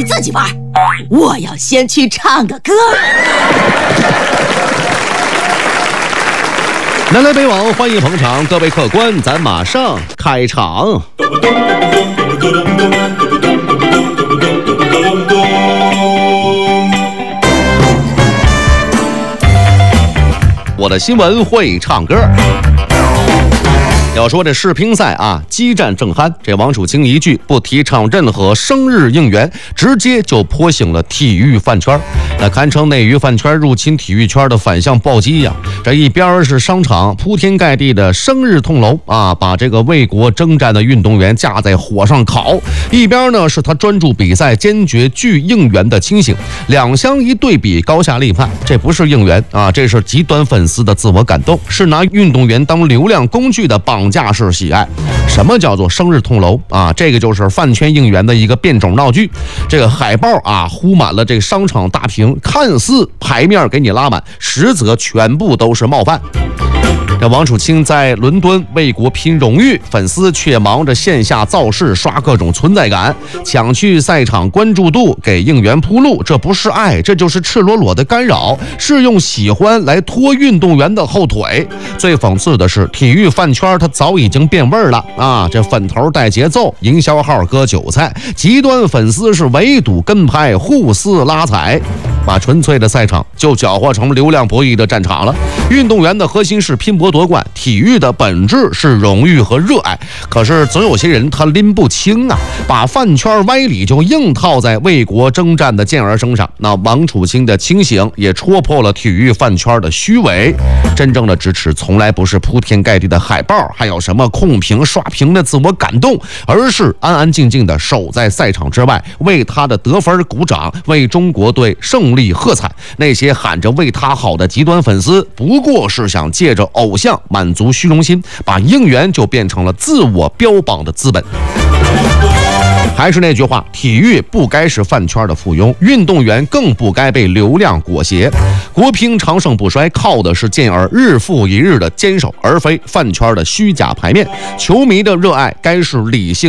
自己玩，我要先去唱个歌。 南来北往，欢迎捧场，各位客官，咱马上开场。我的新闻会唱歌。要说这世乒赛啊，激战正酣，这王楚钦一句不提倡任何生日应援，直接就泼醒了体育饭圈，那堪称内娱饭圈入侵体育圈的反向暴击呀！这一边是商场铺天盖地的生日痛楼啊，把这个为国征战的运动员架在火上烤；一边呢是他专注比赛、坚决拒应援的清醒。两相一对比，高下立判。这不是应援啊，这是极端粉丝的自我感动，是拿运动员当流量工具的绑架式喜爱。什么叫做生日痛楼啊？这个就是饭圈应援的一个变种闹剧。这个海报啊，糊满了这个商场大屏，看似牌面给你拉满，实则全部都是冒犯。这王楚钦在伦敦为国拼荣誉，粉丝却忙着线下造势，刷各种存在感，抢去赛场关注度，给应援铺路。这不是爱，这就是赤裸裸的干扰，是用喜欢来拖运动员的后腿。最讽刺的是，体育饭圈它早已经变味儿了啊！这粉头带节奏，营销号割韭菜，极端粉丝是围堵跟拍，互撕拉踩，把纯粹的赛场就搅和成流量博弈的战场了。运动员的核心是拼搏夺冠，体育的本质是荣誉和热爱。可是总有些人他拎不清啊，把饭圈歪理就硬套在为国征战的健儿身上。那王楚钦的清醒也戳破了体育饭圈的虚伪。真正的支持从来不是铺天盖地的海报，还有什么控评刷屏的自我感动，而是安安静静的守在赛场之外，为他的得分鼓掌，为中国队胜利喝彩。那些喊着为他好的极端粉丝，不过是想借着偶像满足虚荣心，把应援就变成了自我标榜的资本。还是那句话，体育不该是饭圈的附庸，运动员更不该被流量裹挟。国乒长盛不衰，靠的是健儿日复一日的坚守，而非饭圈的虚假牌面。球迷的热爱该是理性